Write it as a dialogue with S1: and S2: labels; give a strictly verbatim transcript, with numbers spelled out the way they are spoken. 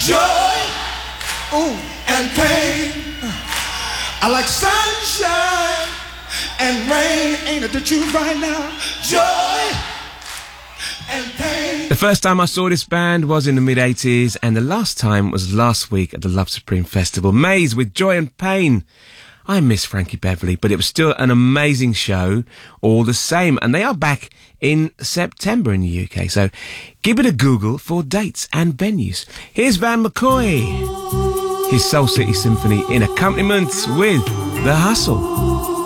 S1: joy, ooh, and pain. I like sunshine and rain. Ain't it the truth right now? Joy and pain.
S2: The first time I saw this band was in the mid eighties, and the last time was last week at the Love Supreme Festival. Maze with Joy and Pain. I miss Frankie Beverly, but it was still an amazing show all the same. And they are back in September in the U K, so give it a Google for dates and venues. Here's Van McCoy, his Soul City Symphony in accompaniment with The Hustle.